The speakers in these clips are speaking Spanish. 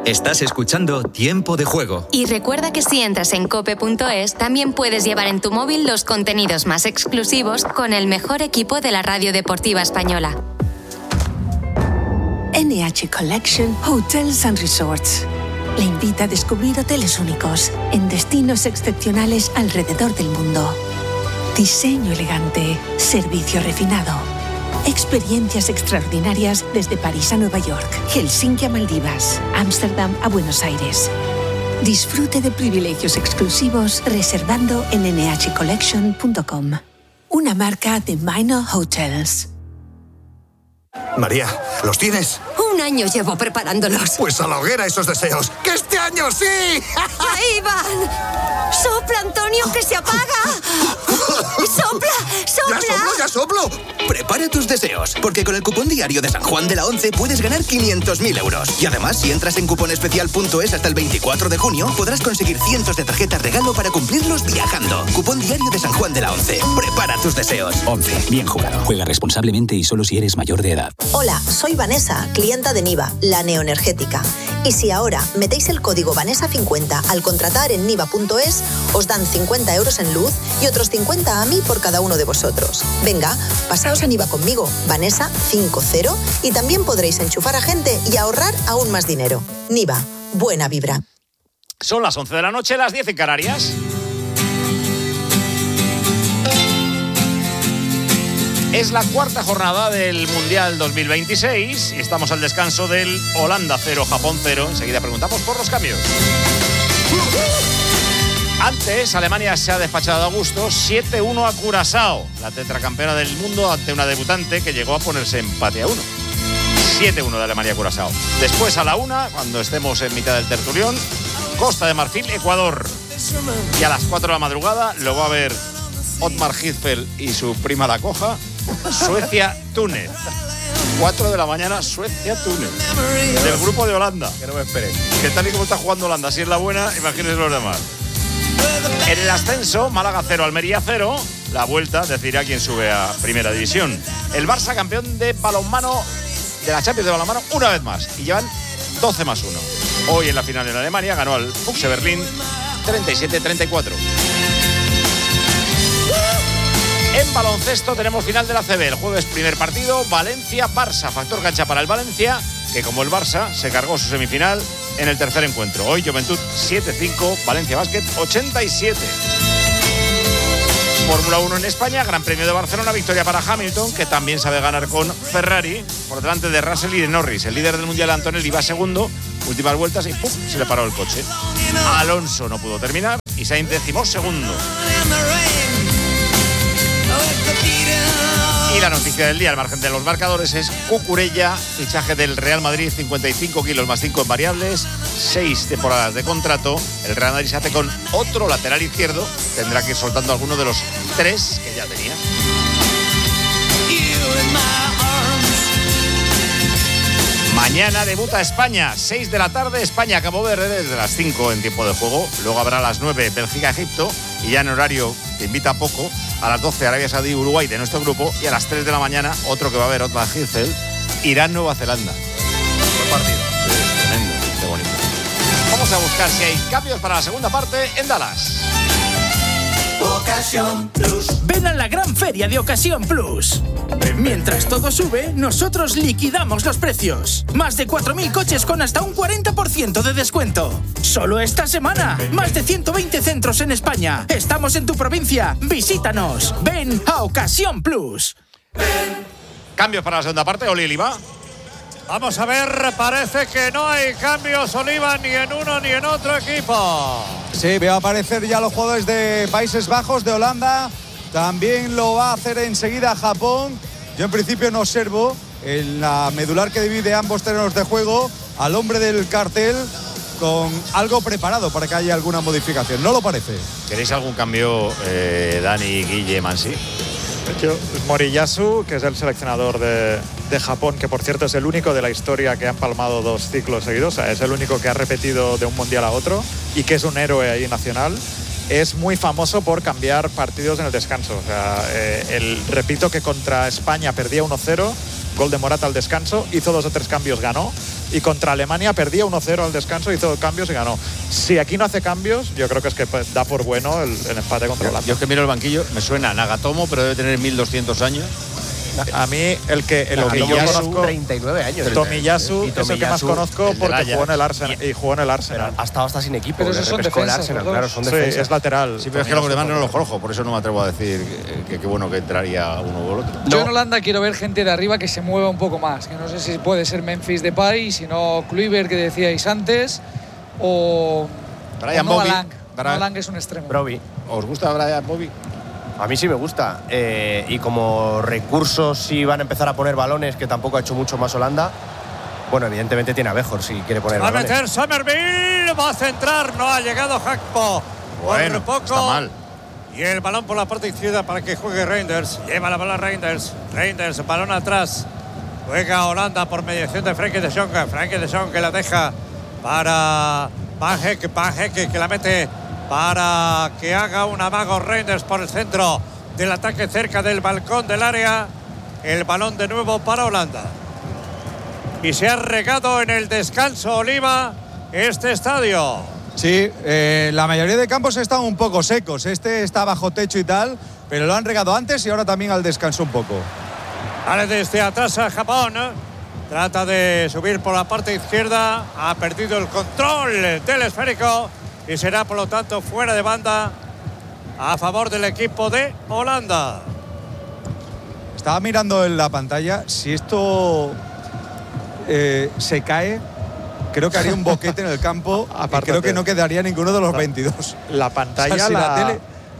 Estás escuchando Tiempo de Juego. Y recuerda que si entras en cope.es, también puedes llevar en tu móvil los contenidos más exclusivos con el mejor equipo de la radio deportiva española. NH Collection Hotels and Resorts le invita a descubrir hoteles únicos en destinos excepcionales alrededor del mundo. Diseño elegante, servicio refinado. Experiencias extraordinarias desde París a Nueva York, Helsinki a Maldivas, Ámsterdam a Buenos Aires. Disfrute de privilegios exclusivos reservando en nhcollection.com. Una marca de Minor Hotels. María, ¿los tienes? Un año llevo preparándolos. Pues a la hoguera esos deseos. ¡Que este año sí! ¡Ahí van! ¡Sopla, Antonio, que se apaga! ¡Sopla, sopla! ¡Ya soplo! Prepara tus deseos, porque con el cupón diario de San Juan de la Once puedes ganar 500.000 euros. Y además, si entras en cuponespecial.es hasta el 24 de junio, podrás conseguir cientos de tarjetas regalo para cumplirlos viajando. Cupón diario de San Juan de la Once. Prepara tus deseos. 11. Bien jugado. Juega responsablemente y solo si eres mayor de edad. Hola, soy Vanessa, clienta de Niva, la neoenergética. Y si ahora metéis el código Vanessa50 al contratar en niva.es, os dan 50 euros en luz y otros 50 a mí por cada uno de vosotros. Venga, pasaos a Niva conmigo, Vanessa50, y también podréis enchufar a gente y ahorrar aún más dinero. Niva, buena vibra. Son las 11 de la noche, las 10 en Canarias. Es la cuarta jornada del Mundial 2026 y estamos al descanso del Holanda 0, Japón 0. Enseguida preguntamos por los cambios. Antes, Alemania se ha despachado a gusto 7-1 a Curazao, la tetracampeona del mundo, ante una debutante que llegó a ponerse empate a 1. 7-1 de Alemania a Curazao. Después, a la 1, cuando estemos en mitad del tertulión, Costa de Marfil, Ecuador. Y a las 4 de la madrugada lo va a ver Otmar Hitzfeld y su prima la coja, Suecia-Túnez. 4 de la mañana, Suecia-Túnez. Del grupo de Holanda. Que no me esperen. Que tal y como está jugando Holanda, si es la buena, imagínense los demás. En el ascenso, Málaga 0, Almería 0. La vuelta decidirá quién sube a Primera División. El Barça campeón de balonmano, de la Champions de balonmano, una vez más. Y llevan 12+1. Hoy en la final en Alemania ganó al Füchse Berlín 37-34. En baloncesto tenemos final de la ACB. El jueves primer partido, Valencia-Barça. Factor cancha para el Valencia, que como el Barça se cargó su semifinal en el tercer encuentro. Hoy Juventud 7-5, Valencia Basket 87. Fórmula 1 en España, Gran Premio de Barcelona, victoria para Hamilton, que también sabe ganar con Ferrari, por delante de Russell y de Norris. El líder del Mundial, Antonelli, va segundo, últimas vueltas y ¡pum!, se le paró el coche. Alonso no pudo terminar y Sainz 12º. Y la noticia del día, al margen de los marcadores, es Cucurella, fichaje del Real Madrid, 55 kilos más 5 en variables, 6 temporadas de contrato. El Real Madrid se hace con otro lateral izquierdo, tendrá que ir soltando alguno de los 3 que ya tenía. Mañana debuta España, 6 de la tarde, España-Cabo Verde, desde las 5 en tiempo de juego. Luego habrá a las 9 Bélgica-Egipto y ya en horario que invita poco, a las 12 Arabia Saudí-Uruguay de nuestro grupo y a las 3 de la mañana otro que va a ver Otmar Hitzfeld, Irán-Nueva Zelanda. Buen partido. Sí, tremendo, qué bonito. Vamos a buscar si hay cambios para la segunda parte en Dallas. Ocasión Plus. Ven a la gran feria de Ocasión Plus. Mientras todo sube, nosotros liquidamos los precios. Más de 4.000 coches con hasta un 40% de descuento. Solo esta semana. Más de 120 centros en España. Estamos en tu provincia. Visítanos. Ven a Ocasión Plus. Cambios para la segunda parte, Oli Oliva. Vamos a ver, parece que no hay cambios, Oliva, ni en uno ni en otro equipo. Sí, veo aparecer ya los jugadores de Países Bajos, de Holanda. También lo va a hacer enseguida Japón. Yo en principio no observo en la medular que divide ambos terrenos de juego al hombre del cartel con algo preparado para que haya alguna modificación. ¿No lo parece? ¿Queréis algún cambio, Dani, Guille, Mansi? Moriyasu, que es el seleccionador de Japón, que por cierto es el único de la historia que ha empalmado 2 ciclos seguidos, o sea, es el único que ha repetido de un mundial a otro y que es un héroe ahí nacional. Es muy famoso por cambiar partidos en el descanso. O sea, repito que contra España perdía 1-0, gol de Morata al descanso, hizo 2 o 3 cambios, ganó, y contra Alemania perdía 1-0 al descanso, hizo cambios y ganó. Si aquí no hace cambios, yo creo que es que da por bueno el empate contra Holanda. Yo es que miro el banquillo, me suena Nagatomo, pero debe tener 1200 años. A mí el que yo conozco, 39 años. Tomiyasu es el que más conozco porque jugó en el Arsenal y jugó en el Arsenal. Pero ha estado hasta sin equipo. Pero esos son defensas, claro, son sí, defensas. es lateral. Sí, pero es que los demás no los conozco, por eso no me atrevo a decir que qué bueno que entraría uno o el otro. Yo en Holanda quiero ver gente de arriba que se mueva un poco más, que no sé si puede ser Memphis Depay, si no Kluivert, que decíais antes, o Brian Noah Bobby. Lang. Noah Lang es un extremo. Broby. ¿Os gusta Brian Bobby? A mí sí me gusta. Y como recursos, si van a empezar a poner balones, que tampoco ha hecho mucho más Holanda, bueno, evidentemente tiene a Bejor si quiere poner balones. Va a meter Somerville, va a centrar, no ha llegado Gakpo. Bueno, por poco. está mal. Y el balón por la parte izquierda para que juegue Reinders. Lleva la bola Reinders. Reinders, balón atrás. Juega Holanda por mediación de Frenkie de Jong. Frenkie de Jong que la deja para Van Hecke que la mete para que haga un amago Reinders por el centro del ataque cerca del balcón del área. El balón de nuevo para Holanda. Y se ha regado en el descanso, Oliva, este estadio. Sí, la mayoría de campos están un poco secos. Este está bajo techo y tal, pero lo han regado antes y ahora también al descanso un poco. Vale, desde atrás a Japón. Trata de subir por la parte izquierda. Ha perdido el control del esférico y será, por lo tanto, fuera de banda a favor del equipo de Holanda. Estaba mirando en la pantalla. Si esto se cae, creo que haría un boquete en el campo. Y creo que no quedaría ninguno de los 22. La pantalla, o sea, si la tele...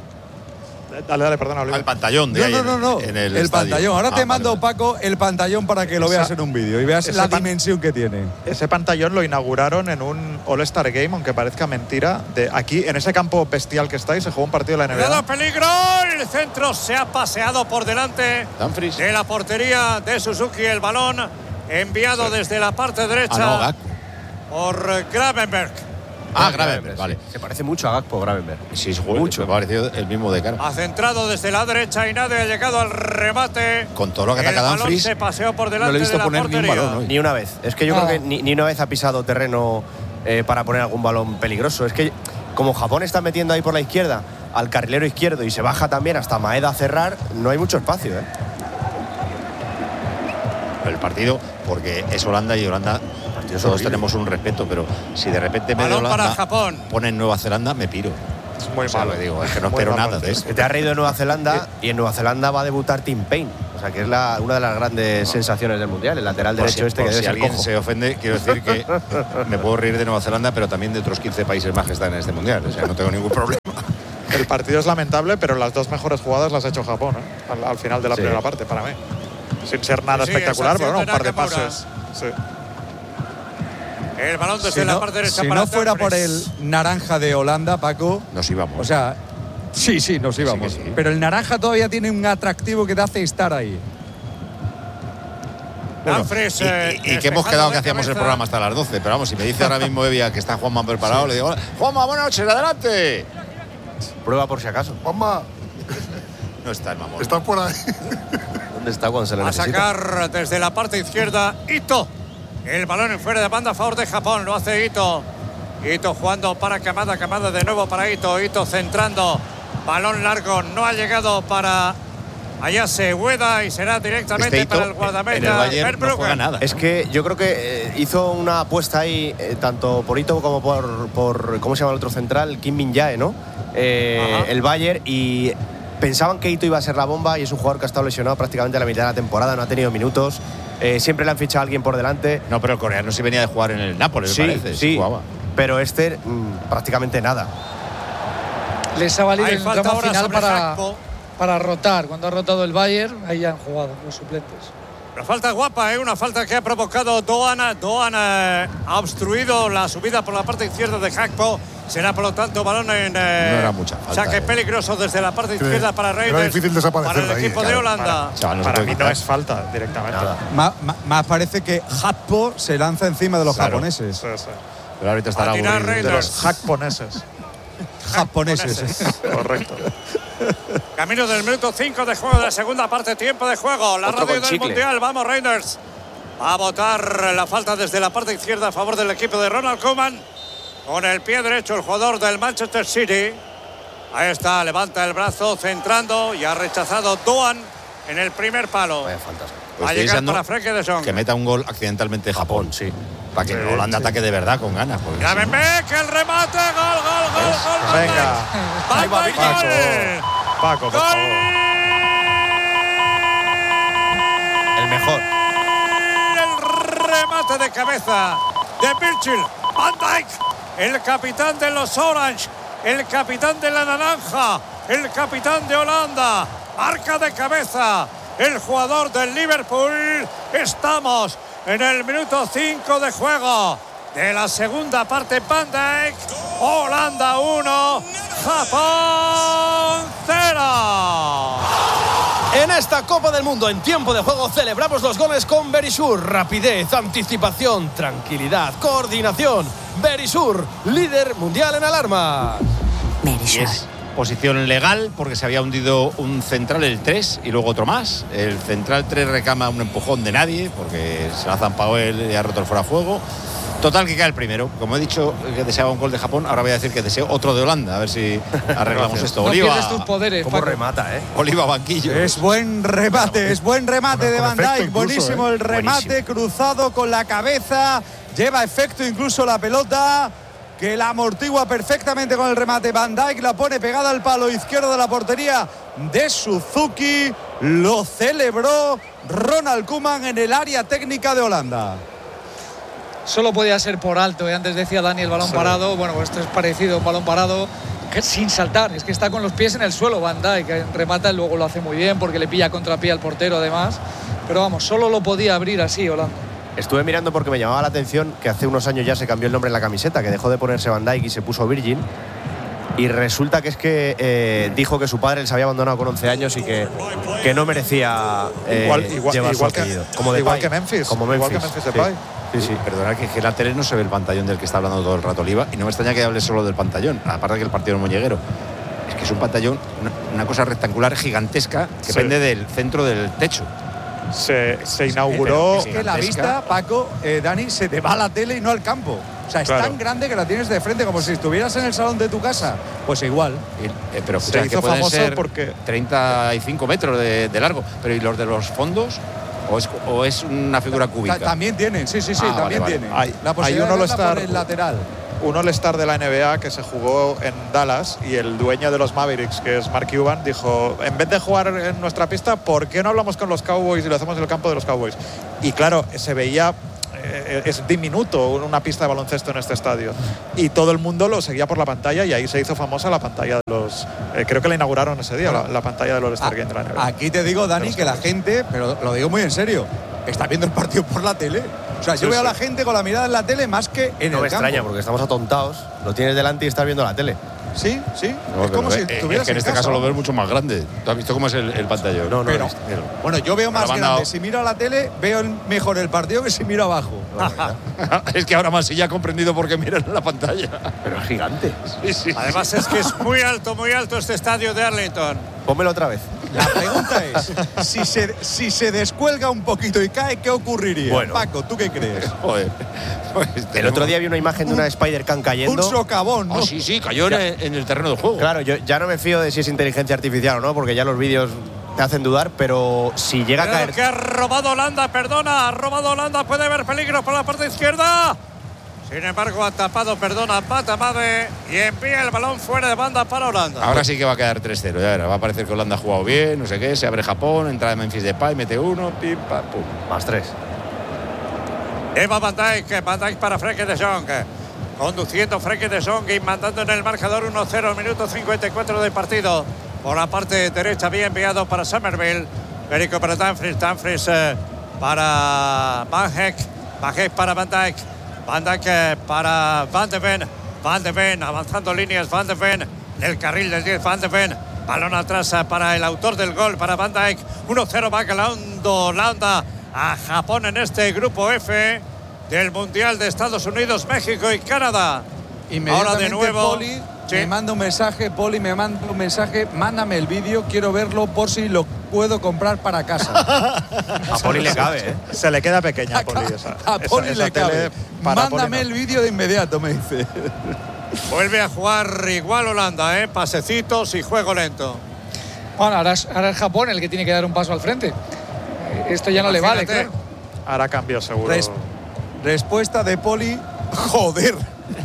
Dale, perdona, Oliver. Al pantallón de ahí. No. En el el estadio. pantallón. Ahora te mando, vale. Paco, el pantallón para que lo veas en un vídeo y veas la dimensión que tiene. Ese pantallón lo inauguraron en un All-Star Game, aunque parezca mentira. Aquí, en ese campo bestial que estáis, se jugó un partido de la NBA. ¡Cuidado, peligro! El centro se ha paseado por delante de la portería de Suzuki. El balón enviado desde la parte derecha por Gravenberg. Gravenberg, vale. Se parece mucho a Gakpo, Gravenberg. Sí, mucho. Me ha parecido el mismo de cara. Ha centrado desde la derecha y nadie ha llegado al remate. Con todo lo que ataca Dumfries, se paseó por delante no le he visto de la poner portería. ni un balón hoy. Ni una vez. Es que yo creo que ni una vez ha pisado terreno para poner algún balón peligroso. Es que como Japón está metiendo ahí por la izquierda al carrilero izquierdo y se baja también hasta Maeda a cerrar, no hay mucho espacio. El partido, porque es Holanda y Holanda todos tenemos un respeto, pero si de repente me balón para Japón. Ponen Nueva Zelanda, me piro. Es muy malo. Digo, es que no espero nada de eso. Que te has reído de Nueva Zelanda y en Nueva Zelanda va a debutar Tim Payne. O sea, que es una de las grandes sensaciones del Mundial, el lateral derecho que debe si ser alguien cojo. se ofende, quiero decir que me puedo reír de Nueva Zelanda, pero también de otros 15 países más que están en este Mundial. O sea, no tengo ningún problema. El partido es lamentable, pero las dos mejores jugadas las ha hecho Japón, al final de la primera parte, para mí. Sin ser nada espectacular, pero un par de pases. Sí. El balón desde la parte derecha si para no fuera Dumfries. por el naranja de Holanda, Paco, nos íbamos. O sea, sí, nos íbamos. Sí. Pero el naranja todavía tiene un atractivo que te hace estar ahí. Bueno, y que hemos quedado que hacíamos el programa hasta las 12. Pero vamos, si me dice ahora mismo Evia que está Juanma preparado, le digo: Juanma, buenas noches, adelante. Prueba por si acaso. Juanma. No está el mamón. Está por ahí. ¿Dónde está cuando se le A necesita? sacar desde la parte izquierda Ito. El balón en fuera de banda a favor de Japón. Lo hace Ito. Ito jugando para Kamada. Kamada de nuevo para Ito. Ito centrando. Balón largo. No ha llegado para Ayase Ueda y será directamente para el guardameta. En el Bayern no juega nada. Es que yo creo que hizo una apuesta ahí, tanto por Ito como por ¿cómo se llama el otro central? Kim Min-jae, ¿no? El Bayern, y pensaban que Ito iba a ser la bomba y es un jugador que ha estado lesionado prácticamente a la mitad de la temporada, no ha tenido minutos. Siempre le han fichado a alguien por delante. No, pero el coreano sí venía de jugar en el Nápoles, me parece. Sí, pero este prácticamente nada. Les ha valido Hay el falta tramo ahora final sobre Gakpo. para rotar. Cuando ha rotado el Bayern, ahí han jugado los suplentes. Una falta guapa, una falta que ha provocado Doan. Doan ha obstruido la subida por la parte izquierda de Gakpo. Será, por lo tanto, balón en no era mucha falta, saque peligroso desde la parte izquierda para Reinders. Era difícil desaparecer para el ahí, equipo de Holanda. Para mí no es falta directamente. Más parece que Gakpo se lanza encima de los japoneses. Sí. Pero ahorita estará de los japoneses. Correcto. Camino del minuto 5 de juego de la segunda parte, tiempo de juego. La Otro radio con del chicle. Mundial. Vamos, Reinders. a botar la falta desde la parte izquierda a favor del equipo de Ronald Koeman. Con el pie derecho el jugador del Manchester City. Ahí está, levanta el brazo, centrando y ha rechazado Doan en el primer palo. Pues a llegar para Frenkie de Jong. Que meta un gol accidentalmente Japón, sí. Para que Holanda ataque de verdad con ganas. Gravenbeck, el remate, gol. Venga. Van Dijk, Paco, por favor. El mejor. El remate de cabeza de Virgil van Dijk, el capitán de los Orange, el capitán de la naranja, el capitán de Holanda. Marca de cabeza el jugador del Liverpool. Estamos en el minuto 5 de juego de la segunda parte. Van Dijk, Holanda 1, Japón 0. En esta Copa del Mundo, en tiempo de juego, celebramos los goles con Verisur. Rapidez, anticipación, tranquilidad, coordinación. Verisur, líder mundial en alarmas. Y es posición legal porque se había hundido un central, el 3, y luego otro más. El central 3 reclama un empujón de nadie porque se la ha zampado él y ha roto el fuera de juego. Total, que cae el primero. Como he dicho que deseaba un gol de Japón, ahora voy a decir que deseo otro de Holanda. A ver si arreglamos esto. No Oliva, pierdes tus poderes, ¿Cómo Paco? remata, Oliva banquillo. Es buen remate de Van Dijk. Buenísimo el remate, cruzado con la cabeza. Lleva efecto incluso la pelota, que la amortigua perfectamente con el remate. Van Dijk la pone pegada al palo izquierdo de la portería de Suzuki. Lo celebró Ronald Koeman en el área técnica de Holanda. Solo podía ser por alto, antes decía Dani el balón parado. Bueno, esto es parecido a un balón parado sin saltar, es que está con los pies en el suelo Van Dijk, remata y luego lo hace muy bien porque le pilla contrapié al portero además, pero vamos, solo lo podía abrir así Holanda. Estuve mirando porque me llamaba la atención que hace unos años ya se cambió el nombre en la camiseta, que dejó de ponerse Van Dijk y se puso Virgin. Y resulta que es que dijo que su padre les había abandonado con 11 años y que no merecía llevar su apellido. Igual que Memphis. Igual que Memphis Depay. Sí. Perdona que en la tele no se ve el pantallón del que está hablando todo el rato Oliva, y no me extraña que hable solo del pantallón, aparte de que el partido es molleguero. Es que es un pantallón, una cosa rectangular gigantesca que pende del centro del techo. Se inauguró. Es que la vista, Paco, Dani, se te va a la tele y no al campo. O sea, es tan grande que la tienes de frente como si estuvieras en el salón de tu casa. Pues igual. Pero se hizo pueden famoso ser porque 35 metros de largo. Pero ¿y los de los fondos? ¿O es una figura cúbica? También tienen, sí, también tienen. La posibilidad hay un de verla por el lateral. Un All-Star de la NBA que se jugó en Dallas y el dueño de los Mavericks, que es Mark Cuban, dijo, en vez de jugar en nuestra pista, ¿por qué no hablamos con los Cowboys y lo hacemos en el campo de los Cowboys? Y claro, se veía, es diminuto una pista de baloncesto en este estadio. Y todo el mundo lo seguía por la pantalla y ahí se hizo famosa la pantalla de los... creo que la inauguraron ese día, la pantalla del All-Star Game de la NBA. Aquí te digo, Dani, que la gente, pero lo digo muy en serio, está viendo el partido por la tele. O sea, yo veo a la gente con la mirada en la tele más que en el campo. No me extraña, porque estamos atontados. Lo tienes delante y estás viendo la tele. Sí. No, es como si estuvieras en este casa. caso lo ves mucho más grande. ¿Tú has visto cómo es el pantallón? No. Bueno, yo veo más grande. Si miro a la tele, veo mejor el partido que si miro abajo. Es que ahora más sí ya ha comprendido por qué miran la pantalla. Pero es gigante. Sí. Además es que es muy alto este estadio de Arlington. Pónmelo otra vez. La pregunta es, si se descuelga un poquito y cae, ¿qué ocurriría? Bueno. Paco, ¿tú qué crees? Joder. El otro día vi una imagen de una Spider-Can cayendo. Un socavón, ¿no? Sí, cayó en el terreno del juego. Claro, yo ya no me fío de si es inteligencia artificial o no, porque ya los vídeos te hacen dudar, pero si llega a caer... Que ha robado Holanda, puede haber peligro por la parte izquierda. Sin embargo, ha tapado, Matamade y envía el balón fuera de banda para Holanda. Ahora sí que va a quedar 3-0, ya verá. Va a parecer que Holanda ha jugado bien, no sé qué, se abre Japón, entra de Memphis Depay, mete uno, pim, pam, pum. Más 3. Eva Van Dijk para Frenkie de Jong. Conduciendo Frenkie de Jong y mandando en el marcador 1-0, minuto 54 del partido. Por la parte derecha, bien enviado para Somerville. Perico para Dumfries para Van Dijk para Van Dijk. Van Dijk para Van de Ven, avanzando líneas, Van de Ven, en el carril del 10, Van de Ven, balón atrás para el autor del gol, para Van Dijk, 1-0 va ganando Holanda a Japón en este grupo F del Mundial de Estados Unidos, México y Canadá. Ahora de nuevo Poli, Me manda un mensaje, Poli me manda un mensaje, mándame el vídeo, quiero verlo por si lo puedo comprar para casa. A Poli le cabe, ¿eh? Se le queda pequeña a Poli. A Poli le cabe. Mándame el vídeo de inmediato, me dice. Vuelve a jugar igual Holanda, pasecitos y juego lento. Bueno, ahora es Japón el que tiene que dar un paso al frente. Esto ya no le vale, claro. Ahora cambio seguro. Respuesta de Poli. Joder.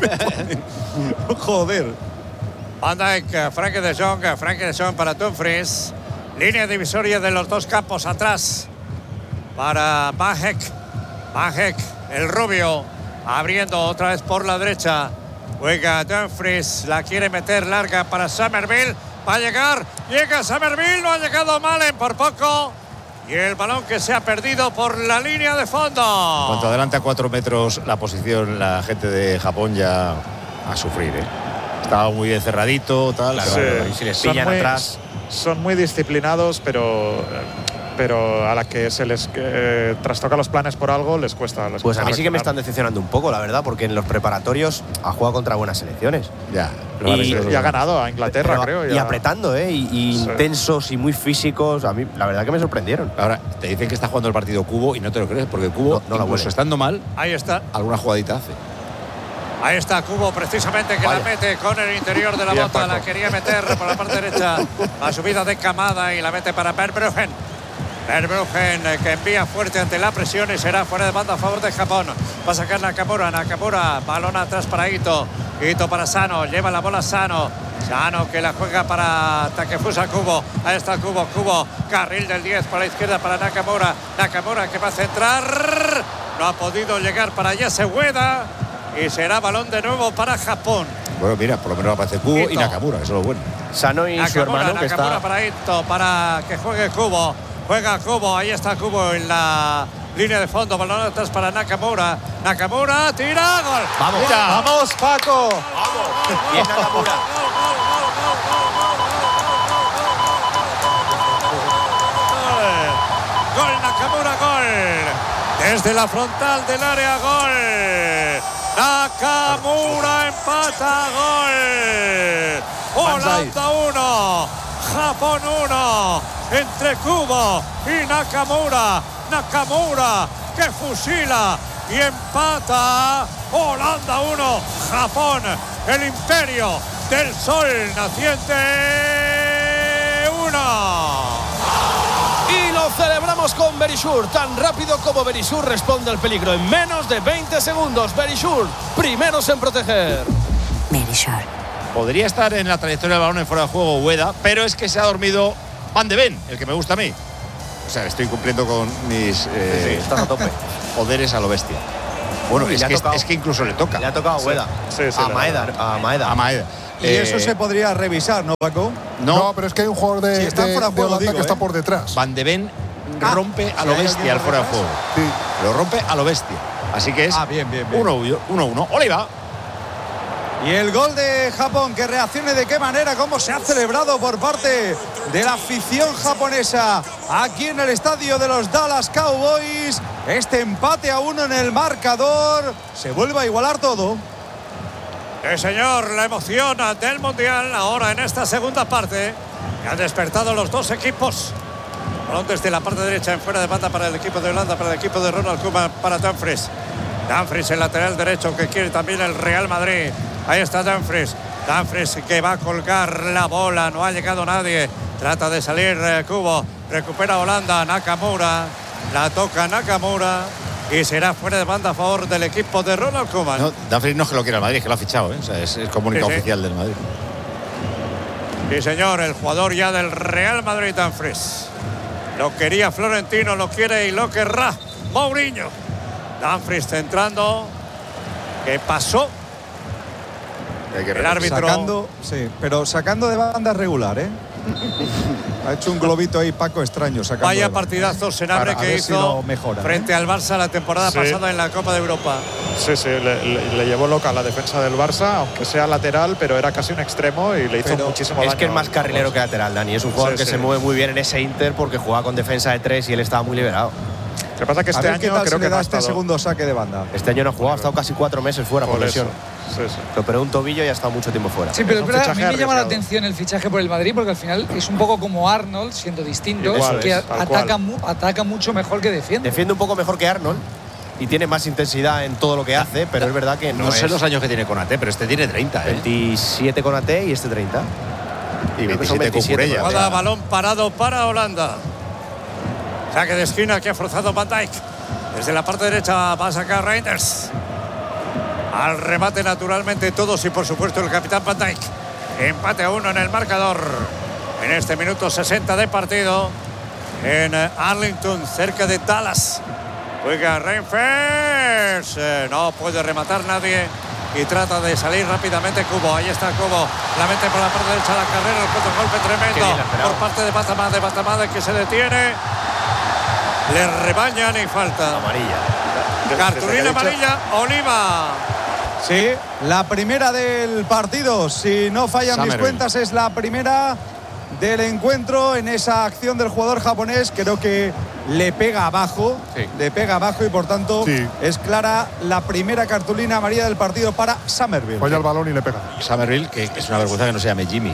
Joder. Van Dijk, Frenkie de Jong para Dumfries. Línea divisoria de los dos campos atrás para Mahek, el rubio, abriendo otra vez por la derecha. Juega Dumfries, la quiere meter larga para Summerville. Va a llegar, llega Summerville, no ha llegado Malen por poco. Y el balón que se ha perdido por la línea de fondo. Cuanto adelante a 4 metros la posición, la gente de Japón ya a sufrir, Estaba muy bien cerradito, tal. Claro, sí. Y si les pillan atrás. Son muy disciplinados, pero a la que se les trastoca los planes por algo, les cuesta. Pues a mí sí que me están decepcionando un poco, la verdad, porque en los preparatorios ha jugado contra buenas selecciones. Ya. Y ha ganado a Inglaterra, creo. Y apretando, y intensos y muy físicos. A mí, la verdad que me sorprendieron. Ahora, te dicen que está jugando el partido Cubo y no te lo crees, porque Cubo, incluso estando mal, ahí está. Alguna jugadita hace. Ahí está Cubo precisamente que la mete con el interior de la bota. La quería meter por la parte derecha. La subida de Kamada y la mete para Verbruggen. Verbruggen que envía fuerte ante la presión y será fuera de banda a favor de Japón. Va a sacar Nakamura, balón atrás para Ito. Ito para Sano, lleva la bola Sano que la juega para Takefusa Kubo. Ahí está Kubo, carril del 10 para la izquierda para Nakamura que va a centrar. No ha podido llegar para Yasueda. Y será balón de nuevo para Japón. Bueno, mira, por lo menos aparece Kubo y Nakamura, eso es lo bueno. Sano y su hermano que está... para Ito, para que juegue Kubo. Juega Kubo, ahí está Kubo en la línea de fondo. Balón atrás para Nakamura. Tira, gol. Vamos, mira. Vamos, Paco. Vamos. Bien Nakamura. Gol Nakamura, gol. Desde la frontal del área, gol. Nakamura empata, gol. Holanda 1, Japón 1. Entre Kubo y Nakamura que fusila y empata. Holanda 1, Japón, el imperio del sol naciente 1. Y lo celebramos con Verisur, tan rápido como Verisur responde al peligro. En menos de 20 segundos, Verisur, primeros en proteger. Verisur. Podría estar en la trayectoria del balón en fuera de juego Ueda, pero es que se ha dormido Van de Ven, el que me gusta a mí. O sea, estoy cumpliendo con mis estás a tope. Poderes a lo bestia. Bueno, es que incluso le toca. Le ha tocado a Ueda. A Maeda. Y eso se podría revisar, ¿no, Paco? No, pero es que hay un jugador de Holanda que está por detrás. Van de Ven rompe a lo bestia al fuera de juego. Sí. Lo rompe a lo bestia. Así que es bien. 1-1. Oliva. Y el gol de Japón, que reaccione de qué manera, cómo se ha celebrado por parte de la afición japonesa aquí en el estadio de los Dallas Cowboys. Este empate a 1 en el marcador, se vuelve a igualar todo. Señor, la emoción del Mundial ahora en esta segunda parte, que han despertado los dos equipos. Balón desde la parte derecha en fuera de banda para el equipo de Holanda, para el equipo de Ronald Koeman, para Dumfries, el lateral derecho que quiere también el Real Madrid. Ahí está Dumfries que va a colgar la bola, no ha llegado nadie. Trata de salir Kubo, recupera Holanda, Nakamura, la toca Nakamura y será fuera de banda a favor del equipo de Ronald Koeman. No, Dumfries no es que lo quiera el Madrid, es que lo ha fichado, O sea, es comunicado oficial del Madrid. Sí, señor, el jugador ya del Real Madrid, Dumfries. Lo quería Florentino, lo quiere y lo querrá Mourinho. Dumfries centrando, que pasó. El árbitro sacando de banda regular, Ha hecho un globito ahí Paco extraño. Vaya partidazo Senabre que hizo frente al Barça la temporada pasada en la Copa de Europa. Sí, le llevó loca la defensa del Barça, aunque sea lateral, pero era casi un extremo y le hizo muchísimo daño. Es que es más carrilero que lateral, Dani. Es un jugador que se mueve muy bien en ese Inter porque juega con defensa de 3 y él estaba muy liberado. Lo que pasa es que este año creo que da este segundo saque de banda. Este año no ha jugado, ha estado casi 4 meses fuera por lesión. Sí. Pero un tobillo y ha estado mucho tiempo fuera. Sí, pero a mí me llama la atención el fichaje por el Madrid porque al final es un poco como Arnold, siendo distinto, que ataca mucho mejor que defiende. Defiende un poco mejor que Arnold y tiene más intensidad en todo lo que hace, pero es verdad que no sé los años que tiene Konaté, pero este tiene 30. 27 Konaté y este 30. Y 27 Cucurella. Cada balón parado para Holanda. Saque de esquina que ha forzado Van Dijk. Desde la parte derecha va a sacar Reinders. Al remate naturalmente todos y por supuesto el capitán Van Dijk. Empate a 1 en el marcador. En este minuto 60 de partido. En Arlington, cerca de Dallas. Juega Reinders. No puede rematar nadie. Y trata de salir rápidamente Kubo. Ahí está Kubo. La mete por la parte derecha de la carrera. El contragolpe tremendo por parte de Batamade. Batamade que se detiene. Le rebañan y falta. Amarilla. Cartulina amarilla. Oliva. Sí, la primera del partido. Si no fallan mis cuentas, es la primera del encuentro en esa acción del jugador japonés. Creo que le pega abajo. Le pega abajo y por tanto es clara la primera cartulina amarilla del partido para Summerville. Falla el balón y le pega. Summerville, que es una vergüenza que no se llame Jimmy.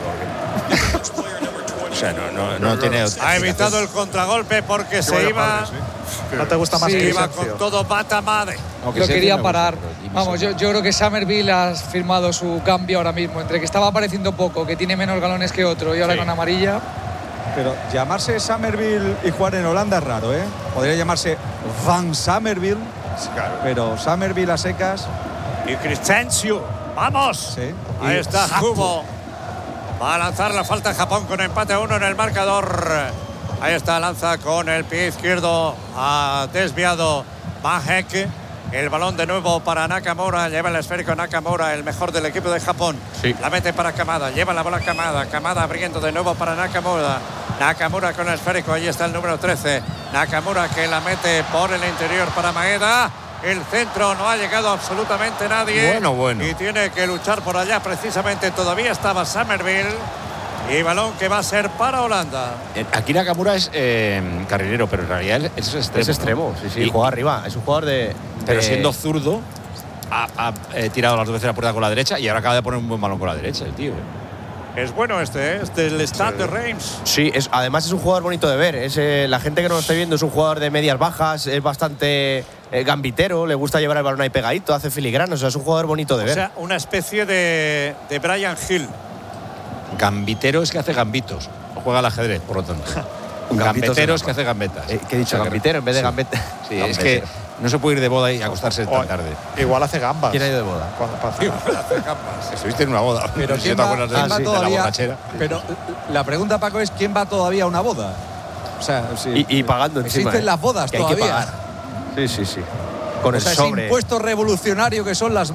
O sea, no tiene. Ha evitado el contragolpe porque se iba. ¿No te gusta más que que iba con todo Batamade? Lo quería parar. Vamos, yo creo que Summerville ha firmado su cambio ahora mismo. Entre que estaba apareciendo poco, que tiene menos galones que otro y ahora con amarilla. Pero llamarse Summerville y jugar en Holanda es raro, ¿eh? Podría llamarse Van Summerville, pero Summerville a secas. Y Crescencio, ¡vamos! Sí. Ahí está Kubo. Va a lanzar la falta Japón con empate a 1 en el marcador. Ahí está, lanza con el pie izquierdo. Ha desviado Bajek. El balón de nuevo para Nakamura. Lleva el esférico Nakamura, el mejor del equipo de Japón. La mete para Kamada. Lleva la bola Kamada. Kamada abriendo de nuevo para Nakamura. Nakamura con el esférico. Ahí está el número 13. Nakamura que la mete por el interior para Maeda. El centro no ha llegado absolutamente nadie. Bueno. Y tiene que luchar por allá precisamente. Todavía estaba Summerville. Y balón que va a ser para Holanda. Aquí Nakamura es carrilero, pero en realidad es extremo. Es extremo, sí. Juega arriba. Es un jugador de. Pero siendo zurdo, ha tirado las dos veces la puerta con la derecha y ahora acaba de poner un buen balón con la derecha, el tío. Es bueno es del Stade de Reims. Sí, además es un jugador bonito de ver. La gente que no lo está viendo es un jugador de medias bajas, es bastante gambitero, le gusta llevar el balón ahí pegadito, hace filigranos, o sea, es un jugador bonito de ver. O sea, una especie de Brian Hill. Gambitero es que hace gambitos, juega al ajedrez, por lo tanto. Gambetero es que hace gambetas. ¿Qué he dicho? Gambitero en vez de gambeta. Sí, es que no se puede ir de boda y acostarse tan tarde. Igual hace gambas. ¿Quién ha ido de boda? Hace gambas. Estuviste en una boda. Pero ¿Sí ¿quién te va, acuerdas quién va de todavía? la borrachera? Pero la pregunta, Paco, es ¿quién va todavía a una boda? O sea, y pagando encima. Existen las bodas que todavía. hay que pagar. Sí. Con el ese sobre. impuesto revolucionario que son las